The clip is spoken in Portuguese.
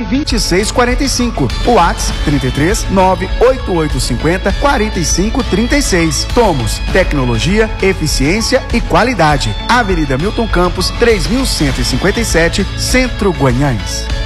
2645. O WhatsApp 33 98850 4536. Tomos, tecnologia, eficiência e qualidade. Avenida Milton Campos, 3157, Centro Guanhães.